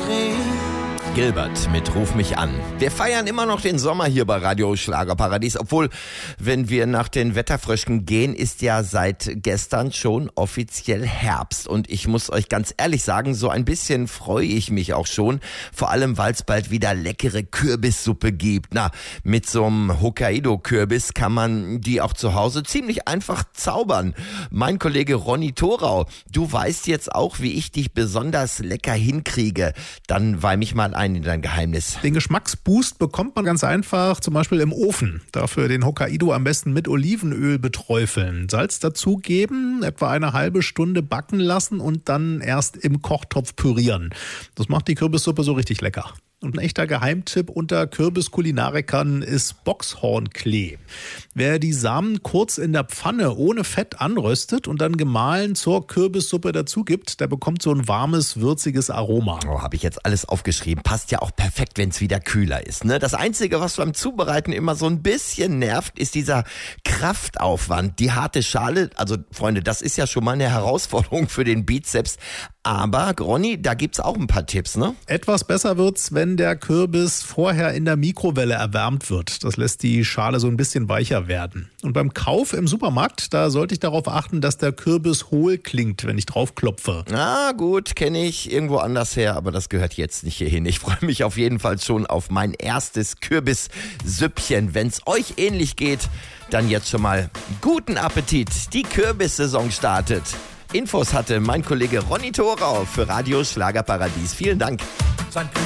Gilbert mit Ruf mich an. Wir feiern immer noch den Sommer hier bei Radio Schlagerparadies, obwohl, wenn wir nach den Wetterfröschen gehen, ist ja seit gestern schon offiziell Herbst. Und ich muss euch ganz ehrlich sagen, so ein bisschen freue ich mich auch schon, vor allem weil es bald wieder leckere Kürbissuppe gibt. Na, mit so einem Hokkaido-Kürbis kann man die auch zu Hause ziemlich einfach zaubern. Mein Kollege Ronny Thorau, du weißt jetzt auch, wie ich dich besonders lecker hinkriege. Dann weih mich mal ein in dein Geheimnis. Den Geschmacksboost bekommt man ganz einfach, zum Beispiel im Ofen. Dafür den Hokkaido am besten mit Olivenöl beträufeln. Salz dazugeben, etwa eine halbe Stunde backen lassen und dann erst im Kochtopf pürieren. Das macht die Kürbissuppe so richtig lecker. Und ein echter Geheimtipp unter Kürbiskulinarikern ist Boxhornklee. Wer die Samen kurz in der Pfanne ohne Fett anröstet und dann gemahlen zur Kürbissuppe dazu gibt, der bekommt so ein warmes, würziges Aroma. Oh, habe ich jetzt alles aufgeschrieben. Passt ja auch perfekt, wenn es wieder kühler ist, ne? Das Einzige, was beim Zubereiten immer so ein bisschen nervt, ist dieser Kraftaufwand. Die harte Schale, also Freunde, das ist ja schon mal eine Herausforderung für den Bizeps. Aber, Ronny, da gibt's auch ein paar Tipps, ne? Etwas besser wird's, wenn der Kürbis vorher in der Mikrowelle erwärmt wird. Das lässt die Schale so ein bisschen weicher werden. Und beim Kauf im Supermarkt, da sollte ich darauf achten, dass der Kürbis hohl klingt, wenn ich drauf klopfe. Ah, gut, kenne ich irgendwo anders her, aber das gehört jetzt nicht hierhin. Ich freue mich auf jeden Fall schon auf mein erstes Kürbissüppchen. Wenn's euch ähnlich geht, dann jetzt schon mal guten Appetit. Die Kürbissaison startet. Infos hatte mein Kollege Ronny Thorau für Radio Schlagerparadies. Vielen Dank.